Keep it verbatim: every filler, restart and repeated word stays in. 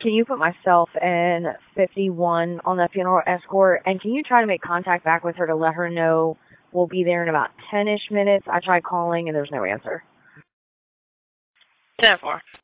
can you put myself and fifty-one on the funeral escort, and can you try to make contact back with her to let her know we'll be there in about ten-ish minutes? I tried calling, and there's no answer. ten four.